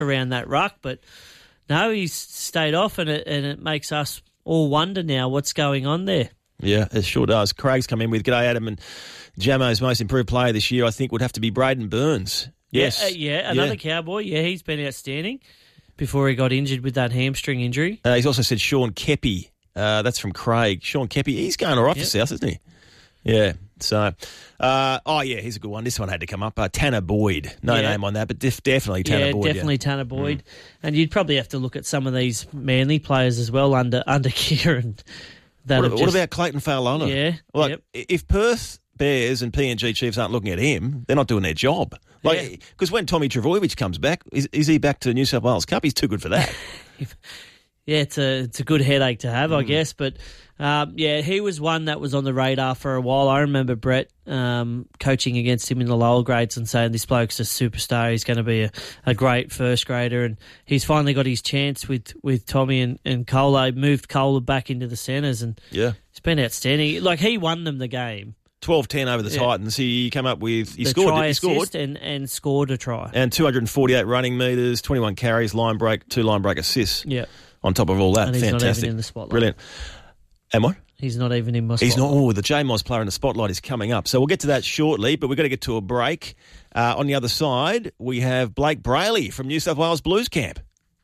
around that ruck. But no, he's stayed off, and it makes us all wonder now what's going on there. Yeah, it sure does. Craig's come in with G'day Adam, and Jamo's most improved player this year I think would have to be Braden Burns. Yes. Another Cowboy. Yeah, he's been outstanding before he got injured with that hamstring injury. He's also said Sean Keppie. That's from Craig. Sean Keppie, he's going all right for South, isn't he? Yeah. So, here's a good one. This one had to come up. Tanner Boyd. No name on that, but definitely Tanner Boyd. Definitely Tanner Boyd. And you'd probably have to look at some of these Manly players as well under Kieran. What about Clayton Fa'alona? Yeah. If Perth Bears and PNG Chiefs aren't looking at him, they're not doing their job. Because when Tommy Trbojevic comes back, is he back to New South Wales Cup? He's too good for that. It's a good headache to have, I guess. But, he was one that was on the radar for a while. I remember Brett coaching against him in the lower grades and saying this bloke's a superstar. He's going to be a great first grader. And he's finally got his chance with Tommy and Kola. Moved Kola back into the centres. And it's been outstanding. Like, he won them the game. 12-10 over the Titans. He came up with... He scored and scored a try. And 248 running metres, 21 carries, 2 line break assists. Yeah. On top of all that. And he's fantastic. Not even in the spotlight. Brilliant. And what? He's not even in my spotlight. He's not. Oh, the J-Moz player in the spotlight is coming up. So we'll get to that shortly, but we've got to get to a break. On the other side, we have Blake Brayley from New South Wales Blues Camp.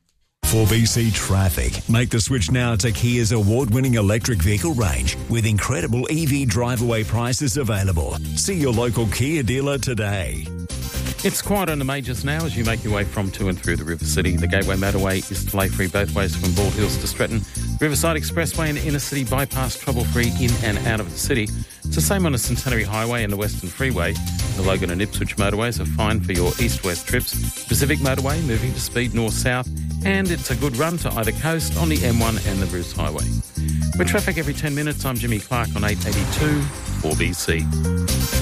4BC Traffic. Make the switch now to Kia's award-winning electric vehicle range with incredible EV drive-away prices available. See your local Kia dealer today. It's quiet on the majors now as you make your way from to and through the River City. The Gateway Motorway is delay-free both ways from Bald Hills to Stretton. Riverside Expressway and Inner City Bypass trouble-free in and out of the city. It's the same on the Centenary Highway and the Western Freeway. The Logan and Ipswich motorways are fine for your east-west trips. Pacific Motorway moving to speed north-south. And it's a good run to either coast on the M1 and the Bruce Highway. With traffic every 10 minutes, I'm Jimmy Clark on 882 4BC.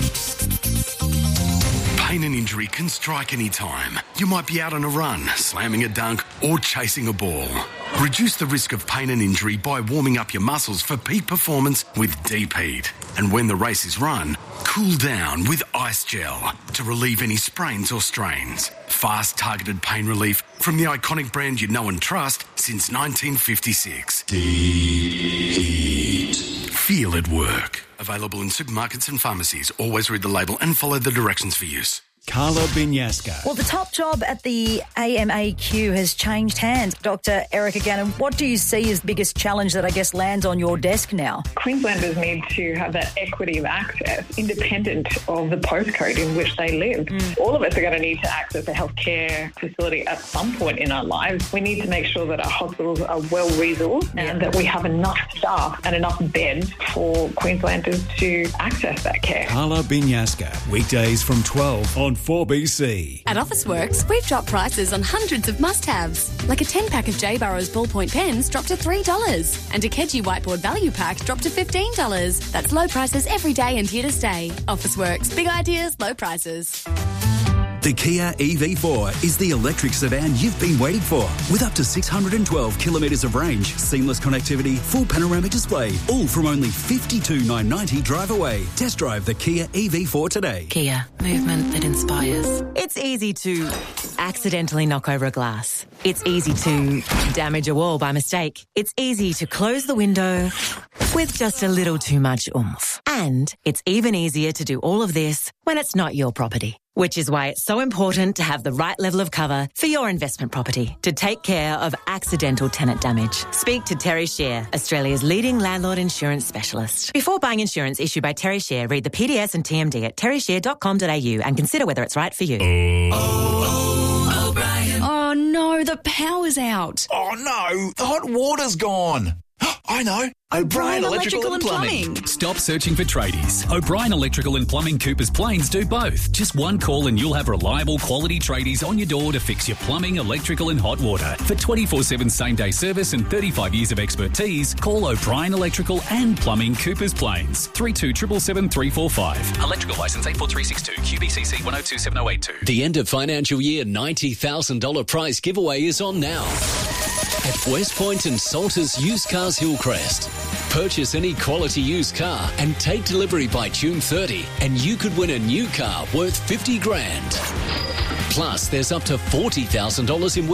Pain and injury can strike any time. You might be out on a run, slamming a dunk, or chasing a ball. Reduce the risk of pain and injury by warming up your muscles for peak performance with Deep Heat. And when the race is run, cool down with Ice Gel to relieve any sprains or strains. Fast, targeted pain relief from the iconic brand you know and trust since 1956. Deep Heat. Feel it work. Available in supermarkets and pharmacies. Always read the label and follow the directions for use. Carla Binyasca. Well, the top job at the AMAQ has changed hands. Dr. Erica Gannon, what do you see as the biggest challenge that I guess lands on your desk now? Queenslanders need to have that equity of access independent of the postcode in which they live. All of us are going to need to access a healthcare facility at some point in our lives. We need to make sure that our hospitals are well resourced and that we have enough staff and enough beds for Queenslanders to access that care. Carla Binyasca, weekdays from 12 on 4BC. At Officeworks, we've dropped prices on hundreds of must-haves, like a 10-pack of J. Burrows ballpoint pens dropped to $3, and a Keji whiteboard value pack dropped to $15. That's low prices every day and here to stay. Officeworks, big ideas, low prices. The Kia EV4 is the electric sedan you've been waiting for. With up to 612 kilometres of range, seamless connectivity, full panoramic display, all from only $52,990 drive away. Test drive the Kia EV4 today. Kia, movement that inspires. It's easy to accidentally knock over a glass. It's easy to damage a wall by mistake. It's easy to close the window with just a little too much oomph. And it's even easier to do all of this when it's not your property. Which is why it's so important to have the right level of cover for your investment property to take care of accidental tenant damage. Speak to Terry Share, Australia's leading landlord insurance specialist. Before buying insurance issued by Terry Share, read the PDS and TMD at terryshare.com.au and consider whether it's right for you. Oh no, the power's out. Oh no, the hot water's gone. I know. O'Brien Electrical and Plumbing. Stop searching for tradies. O'Brien Electrical and Plumbing Coopers Plains do both. Just one call and you'll have reliable quality tradies on your door to fix your plumbing, electrical and hot water. For 24/7 same-day service and 35 years of expertise, call O'Brien Electrical and Plumbing Coopers Plains. 3277 345. Electrical licence 84362 QBCC 1027082. The end of financial year $90,000 prize giveaway is on now at West Point and Salters Used Cars Hillcrest. Purchase any quality used car and take delivery by June 30 and you could win a new car worth $50,000. Plus, there's up to $40,000 in